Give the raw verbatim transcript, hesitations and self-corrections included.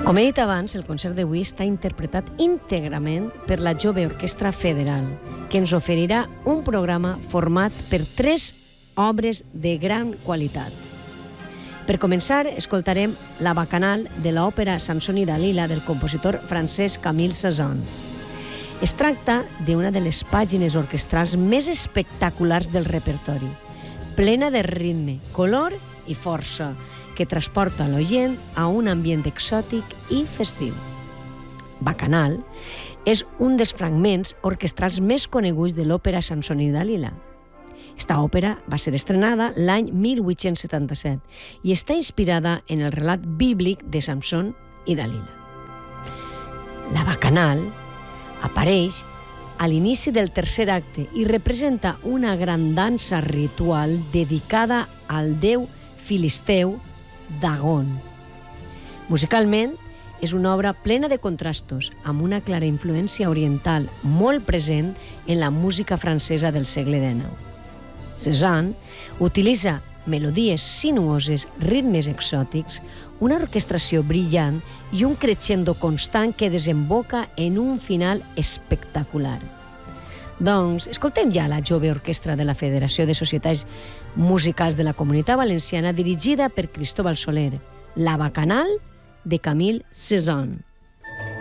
Com he dit abans, el concert d'avui està interpretat íntegrament per la Jove Orquestra Federal, que ens oferirà un programa format per tres obres de gran qualitat. Per començar, escoltarem la Bacanal de l'òpera Samson i Dalila del compositor francès Camille Saint-Saëns. Es tracta d'una de les pàgines orquestrals més espectaculars del repertori, plena de ritme, color i força, que transporta l'oient a un ambient exòtic i festiu. Bacanal és un dels fragments orquestrals més coneguts de l'òpera Samson i Dalila. Esta òpera va ser estrenada l'any mil vuit-cents setanta-set i està inspirada en el relat bíblic de Samson i Dalila. La Bacanal apareix a l'inici del tercer acte i representa una gran dansa ritual dedicada al déu filisteu Dagon. Musicalment, és una obra plena de contrastos, amb una clara influència oriental molt present en la música francesa del segle dinou. Saint-Saëns utilitza melodies sinuoses, ritmes exòtics, una orquestració brillant i un crescendo constant que desemboca en un final espectacular. Doncs escoltem ja la Jove Orquestra de la Federació de Societats Musicals de la Comunitat Valenciana, dirigida per Cristóbal Soler, la Bacanal de Camille Saint-Saëns.